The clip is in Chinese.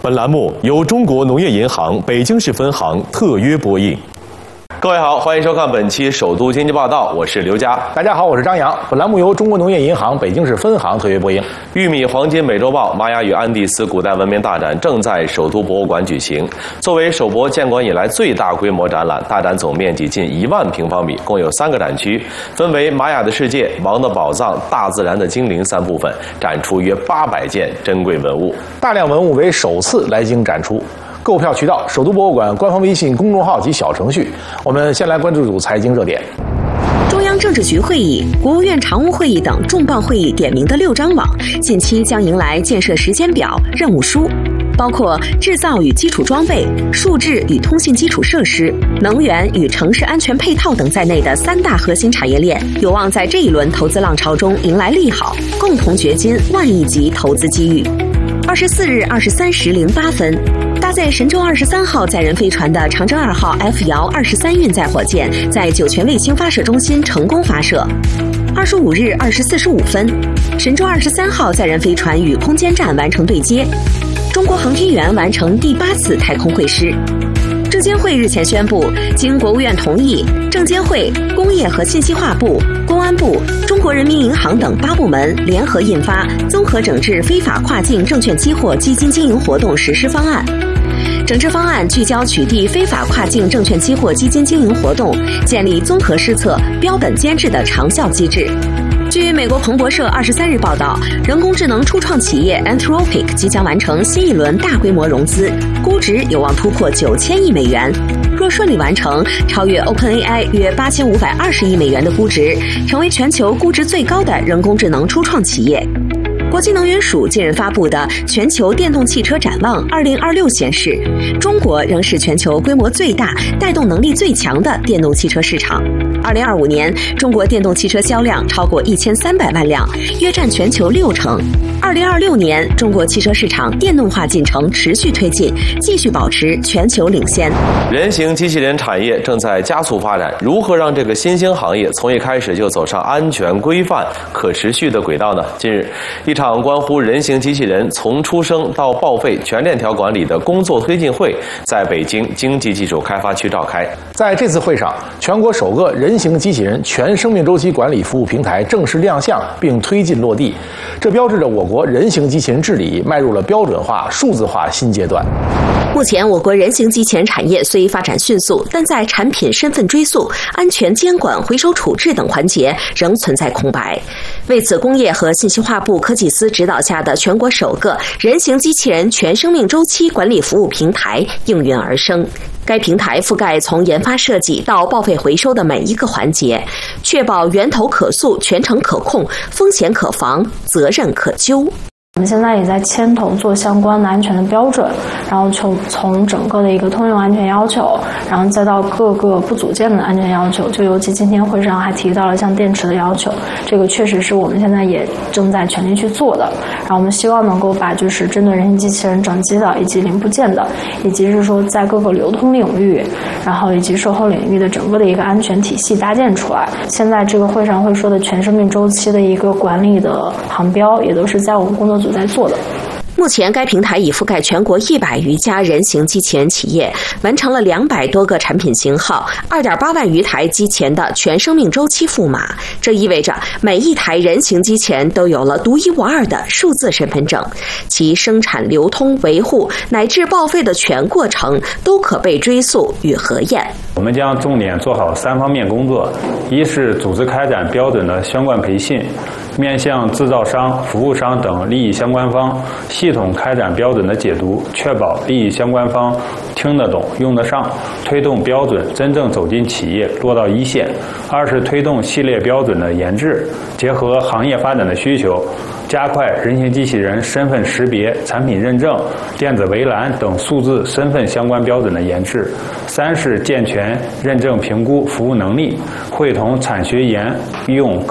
本栏目由中国农业银行北京市分行特约播映。各位好，欢迎收看本期首都经济报道，我是刘佳。 大家好，我是张扬。本栏目由中国农业银行北京市分行特约播映。 玉米黄金美洲豹玛雅与安第斯古代文明大展正在首都博物馆举行。作为首博建馆以来最大规模展览，大展总面积近1万平方米，共有3个展区，分为玛雅的世界、王的宝藏、大自然的精灵3部分，展出约800件珍贵文物。 大量文物为首次来京展出。购票渠道：首都博物馆官方微信公众号及小程序。我们先来关注一组财经热点。 中央政治局会议、国务院常务会议等重磅会议点名的6张网，近期将迎来建设时间表、任务书，包括制造与基础装备、数字与通信基础设施、能源与城市安全配套等在内的3大核心产业链，有望在这一轮投资浪潮中迎来利好，共同掘金万亿级投资机遇。24日23时08分，搭载神舟23号载人飞船的长征2号 F 遥23运载火箭在酒泉卫星发射中心成功发射。25日2时45分，神舟23号载人飞船与空间站完成对接，中国航天员完成第8次太空会师。证监会日前宣布，经国务院同意，证监会、工业和信息化部、公安部、中国人民银行等8部门联合印发《综合整治非法跨境证券期货基金经营活动实施方案》。整治方案聚焦取缔非法跨境证券期货基金经营活动，建立综合施策、标本兼治的长效机制。据美国彭博社23日报道，人工智能初创企业 Anthropic 即将完成新一轮大规模融资，估值有望突破9000亿美元。若顺利完成，超越 OpenAI 约8520亿美元的估值，成为全球估值最高的人工智能初创企业。国际能源署近日发布的《全球电动汽车展望2026》显示，中国仍是全球规模最大、带动能力最强的电动汽车市场。2025年，中国电动汽车销量超过1300万辆，约占全球60%。2026年，中国汽车市场电动化进程持续推进，继续保持全球领先。 人形机器人产业正在加速发展，如何让这个新兴行业从一开始就走上安全、规范、可持续的轨道呢？近日，一场关乎人形机器人从出生到报废全链条管理的工作推进会在北京经济技术开发区召开。 在这次会上，全国首个人形机器人全生命周期管理服务平台正式亮相并推进落地，这标志着我国人形机器人治理迈入了标准化、数字化新阶段。 目前，我国人形机器人产业虽发展迅速，但在产品身份追溯、安全监管、回收处置等环节仍存在空白。为此，工业和信息化部科技司指导下的全国首个人形机器人全生命周期管理服务平台应运而生。该平台覆盖从研发设计到报废回收的每一个环节，确保源头可溯、全程可控、风险可防、责任可究。 我们现在也在牵头做相关的安全的标准，然后从整个的一个通用安全要求，然后再到各个不组件的安全要求，就尤其今天会上还提到了像电池的要求，这个确实是我们现在也正在全力去做的。然后我们希望能够把就是针对人形机器人整机的以及零部件的，以及是说在各个流通领域，然后以及售后领域的整个的一个安全体系搭建出来。现在这个会上会说的全生命周期的一个管理的航标，也都是在我们工作组在做的。 目前，该平台已覆盖全国100余家人形机器人企业，完成了200多个产品型号、2.8万余台机前的全生命周期赋码。这意味着每一台人形机器人都有了独一无二的数字身份证，其生产、流通、维护乃至报废的全过程都可被追溯与核验。 我们将重点做好3方面工作：一是组织开展标准的相关培训，面向制造商、服务商等利益相关方系统开展标准的解读，确保利益相关方听得懂、用得上，推动标准真正走进企业，落到一线。二是推动系列标准的研制，结合行业发展的需求，加快人形机器人身份识别、产品认证、电子围栏等数字身份相关标准的研制。三是健全认证评估服务能力，会同产学研用